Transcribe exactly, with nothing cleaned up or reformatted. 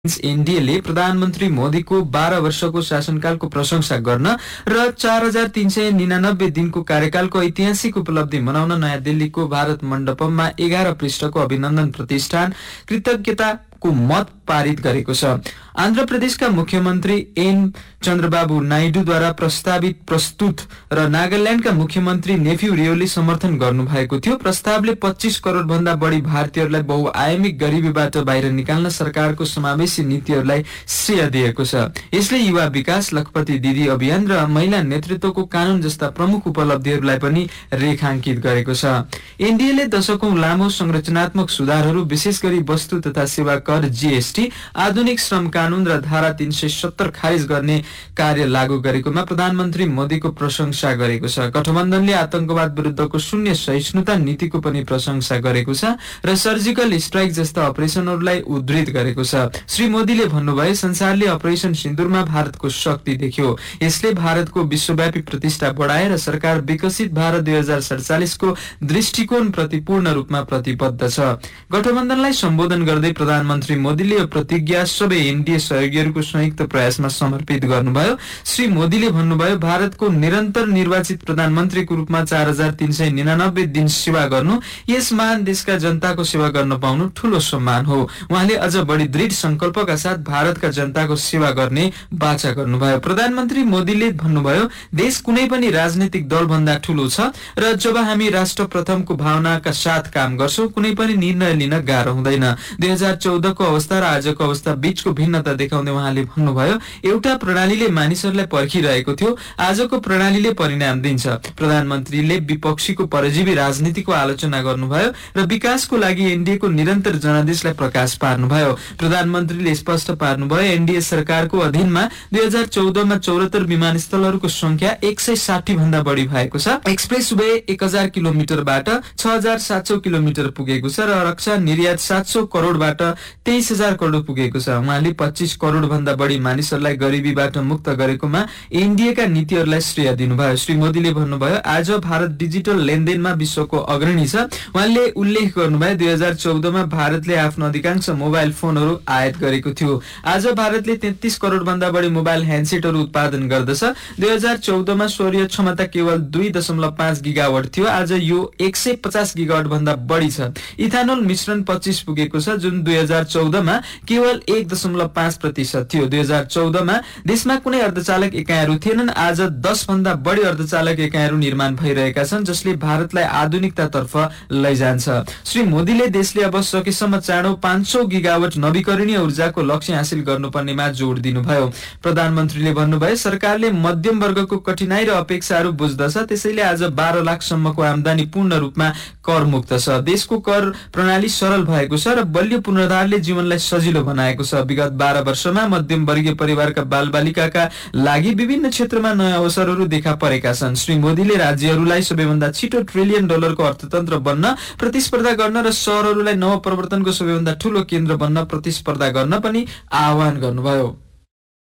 एनडीएले प्रधानमन्त्री मोदीको बाह्र वर्षको शासनकालको प्रशंसा गर्न र चार हजार तीन सय निनानब्बे दिनको कार्यकालको ऐतिहासिक उपलब्धि मनाउन नयाँ दिल्लीको भारत मण्डपममा एघार पृष्ठको अभिनन्दन प्रतिष्ठान कृतज्ञताको मत पारित गरेको छ। आन्ध्र प्रदेशका मुख्यमन्त्री एन चन्द्रबाबु नाइडूद्वारा प्रस्तावित प्रस्तुत र नागाल्याण्डका मुख्यमन्त्री नेफ्यू रियोले समर्थन गर्नुभएको थियो। प्रस्तावले पच्चीस करोड़ भन्दा बढी भारतीयहरूलाई बहुआयामिक गरिबीबाट बाहिर निकाल्न सरकारको समावेशी नीतिहरूलाई श्रेय दिएको छ। यसले युवा विकास, लखपति दिदी अभियान र महिला नेतृत्वको कानून जस्ता प्रमुख उपलब्धिहरूलाई पनि रेखांकित गरेको छ। एनडीएले दशकौं लामो संरचनात्मक सुधारहरू, विशेष गरी वस्तु तथा सेवा कर जीएसटी, आधुनिक श्रम कानून र धारा तीन सय सत्तर खारिज गर्ने कार्य लागू गरेकोमा प्रधानमन्त्री मोदीको प्रशंसा गरेको छ। गठबन्धनले आतंकवाद विरुद्धको शून्य सहिष्णुता नीतिको पनि प्रशंसा गरेको छ र सर्जिकल स्ट्राइक जस्ता अपरेशनहरूलाई उद्धृत गरेको छ। श्री मोदीले भन्नुभयो, संसारले अपरेशन सिन्दुरमा भारतको शक्ति देख्यो। यसले भारतको विश्वव्यापी प्रतिष्ठा बढाएर सरकार विकसित भारत दुई हजार सडचालिस को दृष्टिकोण प्रति पूर्ण रूपमा प्रतिबद्ध छ। गठबन्धनलाई सम्बोधन गर्दै प्रधानमन्त्री मोदीले यो प्रतिज्ञा सबै एनडीए सहयोगीहरूको संयुक्त प्रयासमा समर्पित गर्नुभयो। श्री मोदीले भन्नुभयो, भारतको निरन्तर निर्वाचित प्रधानमन्त्रीको रूपमा चार हजार तीन सय निनानब्बे दिन सेवा गर्नु, यस महान देशका जनताको सेवा गर्न पाउनु ठूलो सम्मान हो। उहाँले अझ बढी दृढ संकल्पका साथ भारतका जनताको सेवा गर्ने बाचा गर्नुभयो। प्रधानमन्त्री मोदीले भन्नुभयो, देश कुनै पनि राजनीतिक दल भन्दा ठूलो छ र जब हामी राष्ट्र प्रथमको भावनाका साथ काम गर्छौं, कुनै पनि निर्णय लिन गाह्रो हुँदैन। दुई हजार चौध को अवस्था र आजको अवस्था बीचको भिन्नता देखाउँदै उहाँले भन्नुभयो, एउटा प्रणालीले मानिसहरूलाई पर्खिरहेको थियो, आजको प्रणालीले परिणाम दिन्छ। प्रधानमन्त्रीले विपक्षीको परजीवी राजनीतिको आलोचना गर्नुभयो र विकासको लागि एनडीएको निरन्तर जनादेशलाई प्रकाश पार्नुभयो। प्रधानमन्त्रीले स्पष्ट पार्नुभयो, एनडीए सरकारको अधीनमा दुई हजार चौधमा चौरात्तर विमानस्थलहरूको संख्या एक सय साठी भन्दा बढी भएको छ। एक्सप्रेस वे एक हजार किलोमिटरबाट छ हजार सात सौ किलोमिटर पुगेको छ र रक्षा निर्यात सात सौ करोड़बाट तेइस हजार करोड़ पुगेको छ। उहाँले पच्चीस करोड़ भन्दा बढी मानिसहरूलाई गरिबीबाट मुक्त गरेकोमा एनडीएका नीतिहरूलाई श्रेय दिनुभयो। श्री मोदीले भन्नुभयो, आज भारत डिजिटल लेनदेनमा विश्वको अग्रणी छ। उहाँले उल्लेख गर्नुभयो, दुई हजार चौधमा भारतले आफ्नो अधिकांश मोबाइल फोनहरू आयात गरेको थियो। आज भारतले तेत्तीस करोड़ भन्दा बढी मोबाइल ह्यान्डसेटहरू उत्पादन गर्दछ। दुई हजार चौधमा सौर्य क्षमता केवल दुई दशमलव पाँच गिगावाट थियो, आज यो एक सय पचास गिगावाट भन्दा बढी छ। इथानोल मिश्रण पच्चीस पुगेको छ, जुन दुई हजार चौधमा केवल एक दशमलव पाँच प्रतिशत थियो। दुई हजार चौधमा देशमा कुनै अर्धचालक एकाइहरू थिएनन्, आज दस भन्दा बढी अर्धचालक एकाइहरू निर्माण भइरहेका छन्, जसले भारतलाई आधुनिकतातर्फ लैजान्छ। श्री मोदीले देशले अब सकेसम्म चाँडो पाँच सौ गिगावाट नवीकरणीय ऊर्जाको लक्ष्य हासिल गर्नुपर्नेमा जोड़ दिनुभयो। प्रधानमन्त्रीले भन्नुभयो, सरकारले मध्यम वर्गको कठिनाई र अपेक्षाहरू बुझ्दछ, त्यसैले आज बाह्र लाख सम्मको आमदानी पूर्ण रूपमा करमुक्त छ। देशको कर प्रणाली सरल भएको छ र बलियो पूर्वाधारले जीवनलाई सजिलो बनाएको छ। विगत बाह्र वर्षमा मध्यम वर्गीय परिवारका बालबालिकाका लागि विभिन्न क्षेत्रमा नयाँ अवसरहरू देखा परेका छन्। श्री मोदीले राज्यहरूलाई सबैभन्दा छिटो ट्रिलियन डलरको अर्थतन्त्र बन्न प्रतिस्पर्धा गर्न र शहरहरूलाई नवप्रवर्तनको सबैभन्दा ठूलो केन्द्र बन्न प्रतिस्पर्धा गर्न पनि आह्वान गर्नुभयो।